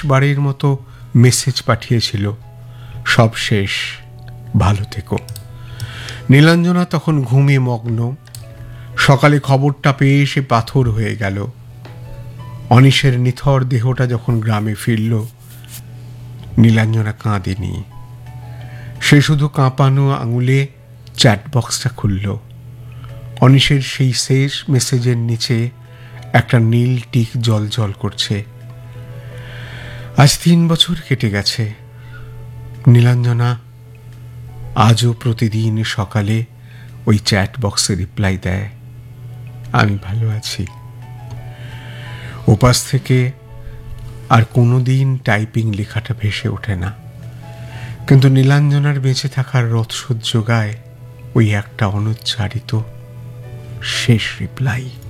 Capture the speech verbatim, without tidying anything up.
বারের মতো মেসেজ পাঠিয়েছিল, সব শেষ, ভালো থেকো। নীলাঞ্জনা তখন ঘুমিয়ে মগ্ন। সকালে খবরটা পেয়ে সে পাথর হয়ে গেল। অনিশের নিথর দেহটা যখন গ্রামে ফিরল, নীলাঞ্জনা কাঁদেনি। সে শুধু কাঁপানো আঙুলে চ্যাটবক্সটা খুলল। অনিশের সেই শেষ মেসেজের নিচে একটা নীল টিক জল জল করছে। আজ তিন বছর কেটে গেছে। নীলাঞ্জনা আজও প্রতিদিন সকালে ওই চ্যাট বক্সে রিপ্লাই দেয়, আমি ভালো আছি। ওপাশ থেকে আর কোনোদিন টাইপিং লেখাটা ভেসে ওঠে না, কিন্তু নীলাঞ্জনার বেঁচে থাকার রথসজ্জ গায় ওই একটা অনুচ্চারিত শেষ রিপ্লাই।